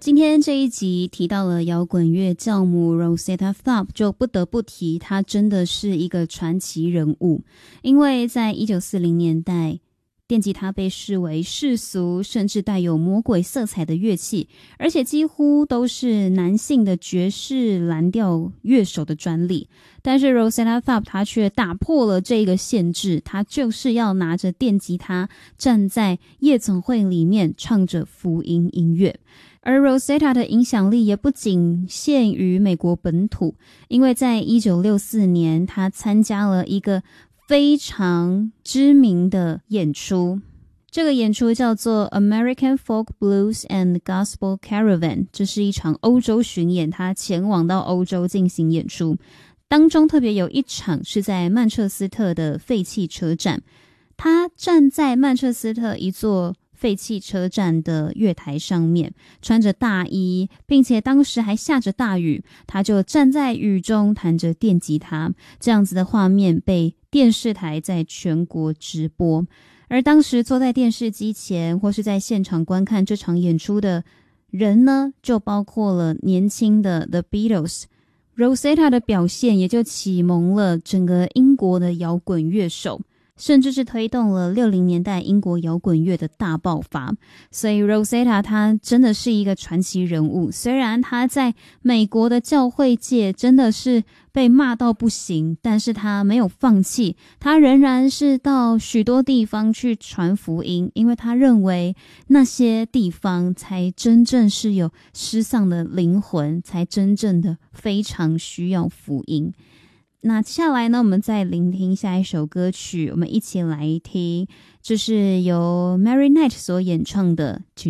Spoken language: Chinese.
今天这一集提到了摇滚乐教母 Rosetta Tharpe， 就不得不提她真的是一个传奇人物。因为在1940年代，电吉他被视为世俗甚至带有魔鬼色彩的乐器，而且几乎都是男性的爵士蓝调乐手的专利。但是 Rosetta Tharpe 她却打破了这个限制，她就是要拿着电吉他站在夜总会里面唱着福音音乐。而 Rosetta 的影响力也不仅限于美国本土，因为在1964年她参加了一个非常知名的演出，这个演出叫做 American Folk Blues and Gospel Caravan， 这是一场欧洲巡演，她前往到欧洲进行演出，当中特别有一场是在曼彻斯特的废弃车站，她站在曼彻斯特一座废弃车站的月台上面，穿着大衣，并且当时还下着大雨，他就站在雨中弹着电吉他，这样子的画面被电视台在全国直播。而当时坐在电视机前或是在现场观看这场演出的人呢，就包括了年轻的 The Beatles。Rosetta 的表现也就启蒙了整个英国的摇滚乐手，甚至是推动了60年代英国摇滚乐的大爆发。所以 Rosetta 她真的是一个传奇人物，虽然她在美国的教会界真的是被骂到不行，但是她没有放弃，她仍然是到许多地方去传福音，因为她认为那些地方才真正是有失丧的灵魂，才真正的非常需要福音。那接下来呢，我们再聆听下一首歌曲，我们一起来听，这是由 Mary Knight 所演唱的